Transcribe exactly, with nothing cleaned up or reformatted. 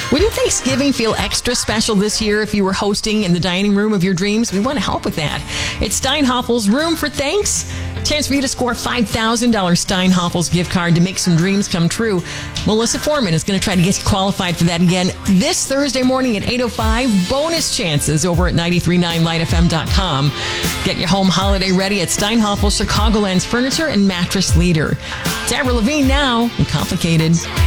Wouldn't Thanksgiving feel extra special this year if you were hosting in the dining room of your dreams? We want to help with that. It's Steinhoffel's Room for Thanks. Chance for you to score five thousand dollars Steinhoffel's gift card to make some dreams come true. Melissa Foreman is going to try to get you qualified for that again this Thursday morning at eight oh five. Bonus chances over at ninety-three point nine light f m dot com. Get your home holiday ready at Steinhoffel, Chicagoland's furniture and mattress leader. It's Avril Lavigne now and Complicated.